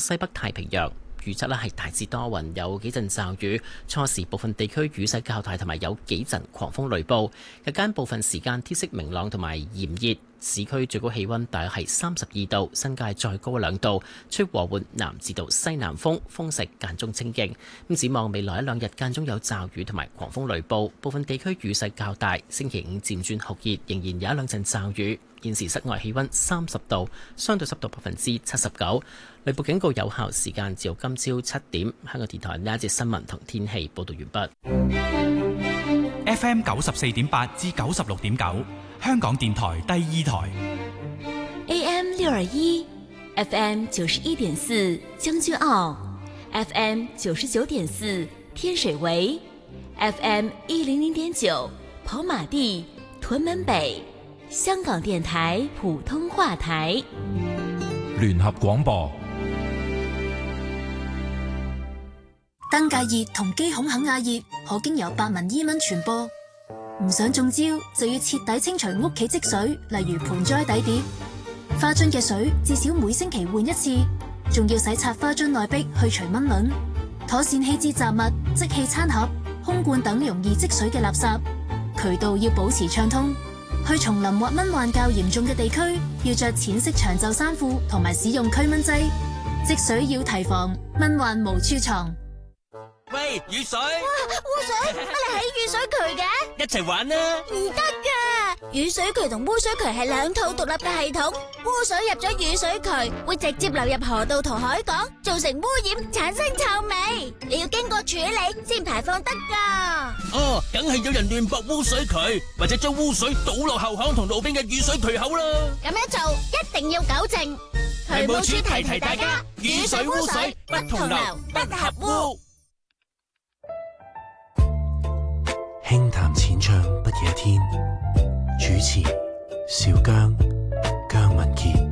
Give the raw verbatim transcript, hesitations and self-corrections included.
西北太平洋。預測呢係大致多雲，有幾陣驟雨，初時部分地區雨勢較大，同埋有幾陣狂風雷暴。日間部分時間天色明朗同埋炎熱，市區最高氣溫大約係三十二度，新界再高兩度，吹和緩南至到西南風，風勢間中清勁。咁展望未來一兩日間中有驟雨同埋狂風雷暴，部分地區雨勢較大。星期五漸轉酷熱，仍然有一兩陣驟雨。現時室外氣溫三十度，相對濕度百分之七十九。雷暴警告有效時間至到今朝七點。香港電台呢一節新聞同天氣報道完畢。 F M 九十四點八至九十六點九，香港電台第二台。 A M 六二一 ，F M 九十一點四將軍澳 ，F M 九十九點四天水圍 ，F M 一零零點九跑馬地屯門北。香港電台普通話台， 聯合廣播。 登革熱同肌孔肯亞熱可經由白紋伊蚊傳播，唔想中招就要徹底清除屋企積水，例如盆栽底碟、花樽嘅水，至少每星期換一次，仲要洗刷花樽內壁去除蚊卵，妥善棄置雜物、即棄餐盒、空罐等容易積水嘅垃圾，渠道要保持暢通。去叢林或蚊患較嚴重嘅地區，要着淺色長袖衫褲同埋使用驅蚊劑。積水要提防，蚊患無處藏。 喂，雨水！ 哇，污水！乜你喺雨水渠嘅？ 一齊玩啦！ 唔得㗎，雨水渠同污水渠係兩套獨立嘅系統。污水入咗雨水渠，會直接流入河道同海港，造成污染，產生臭味。你要經過處理先排放得㗎。 哦，梗係有人亂駁污水渠，或者將污水倒落後巷同路邊嘅雨水渠口啦。 咁樣做一定要糾正。渠務署提提大家，雨水污水不同流，不合污。 輕談淺唱不夜天，主持邵姜、姜文傑。